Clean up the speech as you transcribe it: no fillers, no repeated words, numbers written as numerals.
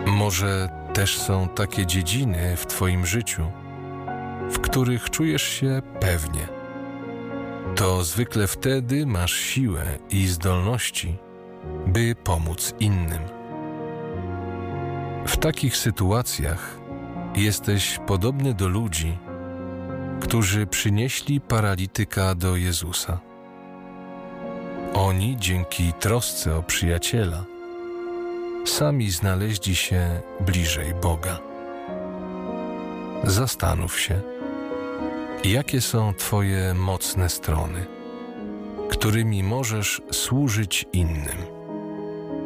Może też są takie dziedziny w Twoim życiu, w których czujesz się pewnie. To zwykle wtedy masz siłę i zdolności, by pomóc innym. W takich sytuacjach jesteś podobny do ludzi, którzy przynieśli paralityka do Jezusa. Oni dzięki trosce o przyjaciela sami znaleźli się bliżej Boga. Zastanów się, jakie są Twoje mocne strony, którymi możesz służyć innym.